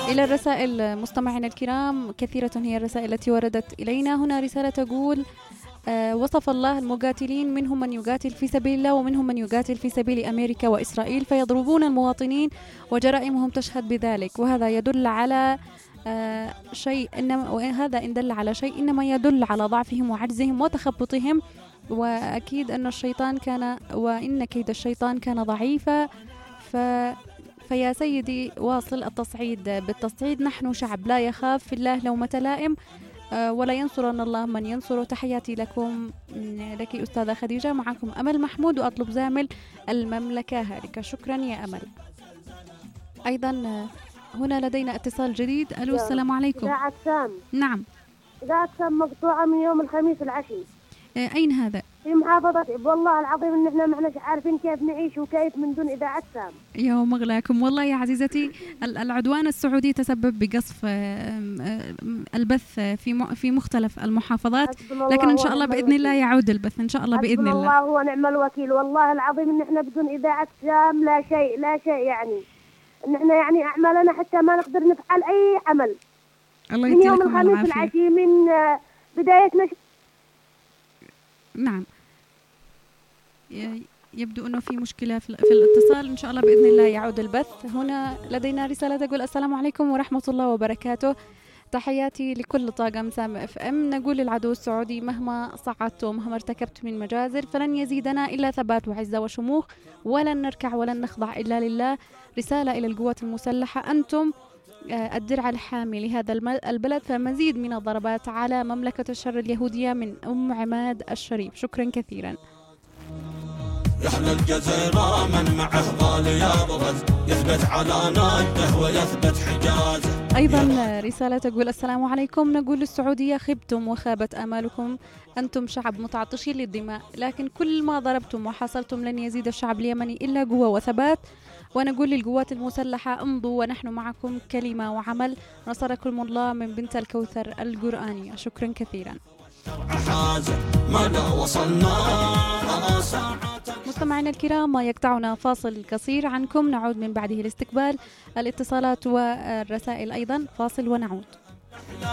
إلى الرسائل مستمعينا الكرام، كثيرة هي الرسائل التي وردت إلينا. هنا رسالة تقول: وصف الله المقاتلين، منهم من يقاتل في سبيل الله ومنهم من يقاتل في سبيل أمريكا وإسرائيل فيضربون المواطنين وجرائمهم تشهد بذلك، وهذا يدل على شيء، وهذا إن دل على شيء إنما يدل على ضعفهم وعجزهم وتخبطهم، وأكيد أن الشيطان كان، وإن كيد الشيطان كان ضعيفا. فيا سيدي واصل التصعيد بالتصعيد، نحن شعب لا يخاف في الله لومة لائم، ولا ينصرن الله من ينصر. تحياتي لكم، لك أستاذة خديجة. معكم أمل محمود، وأطلب زامل المملكة هاركة. شكرا يا أمل. أيضا هنا لدينا اتصال جديد. ألو، السلام عليكم. إذاعة سام. نعم، إذاعة سام مقطوعة من يوم الخميس العشي. أين هذا؟ في محافظة، والله العظيم إن إحنا ما إحنا عارفين كيف نعيش وكيف من دون إذاعة سام. يا مغلاكم والله يا عزيزتي. العدوان السعودي تسبب بقصف البث في مختلف المحافظات، لكن إن شاء الله بإذن الله يعود البث إن شاء الله بإذن الله. الله ونعم الوكيل. والله العظيم إن إحنا بدون إذاعة سام لا شيء لا شيء، يعني إن إحنا يعني أعمالنا حتى ما نقدر نفعل أي عمل. الله من يوم يديكم الخميس العشي من بداية نعم، يبدو أنه في مشكلة في الاتصال. إن شاء الله بإذن الله يعود البث. هنا لدينا رسالة تقول: السلام عليكم ورحمة الله وبركاته، تحياتي لكل طاقم سام اف ام. نقول للعدو السعودي: مهما صعدت ومهما ارتكبت من مجازر فلن يزيدنا إلا ثبات وعزة وشموخ، ولن نركع ولن نخضع إلا لله. رسالة إلى القوات المسلحة: أنتم الدرع الحامي لهذا البلد، فمزيد من الضربات على مملكة الشر اليهودية من أم عماد الشريف. شكرا كثيرا. يحلى الجزيرة من معه غالي يبرز، يثبت على نجده ويثبت حجازه. أيضا رسالة تقول: السلام عليكم، نقول للسعودية: خبتم وخابت آمالكم، أنتم شعب متعطشين للدماء، لكن كل ما ضربتم وحاصرتم لن يزيد الشعب اليمني إلا قوة وثبات. ونقول للقوات المسلحة: امضوا ونحن معكم كلمة وعمل، نصركم الله من بنت الكوثر القرآنية. شكرا كثيرا. مستمعينا الكرام، ما يقطعنا فاصل قصير عنكم، نعود من بعده لاستقبال الاتصالات والرسائل. أيضا فاصل ونعود.